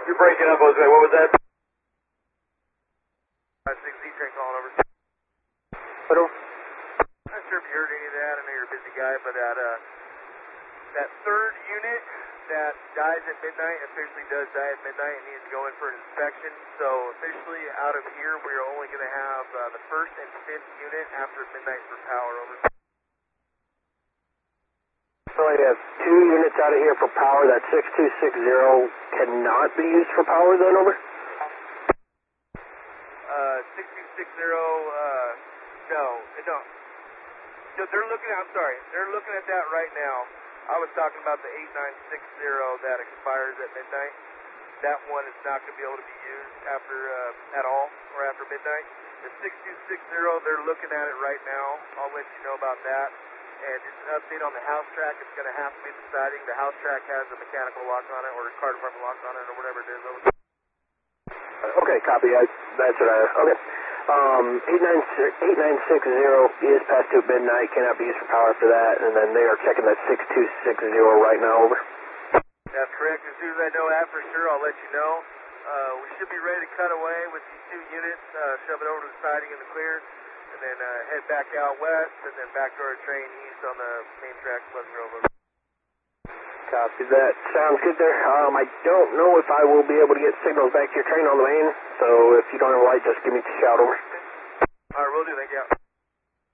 You're breaking up, Jose. What was that? 6Z train calling over. Hello? I'm not sure if you heard any of that. I know you're a busy guy, but that third unit that dies at midnight officially does die at midnight and needs to go in for an inspection. So officially out of here, we're only going to have the first and fifth unit after midnight for power. Over. So I have 2 units out of here for power. That 6260 cannot be used for power then, over? 6260, no. So they're looking, I'm sorry, they're looking at that right now. I was talking about the 8960 that expires at midnight. That one is not going to be able to be used after at all or after midnight. The 6260, they're looking at it right now. I'll let you know about that. And just an update on the house track, it's going to have to be the siding. The house track has a mechanical lock on it or a car department lock on it or whatever it is. Okay, copy. That's what I... Okay. 8960 is past 2 midnight, cannot be used for power after that, and then they are checking that 6260 right now, over. That's correct. As soon as I know that for sure, I'll let you know. We should be ready to cut away with these 2 units, shove it over to the siding in the clear, and then head back out west, and then back to our train east on the main track, Pleasant Grove. Over. Copy that. Sounds good there. I don't know if I will be able to get signals back to your train on the main, so if you don't have a light, just give me a shout, over. All right, will do. Thank you.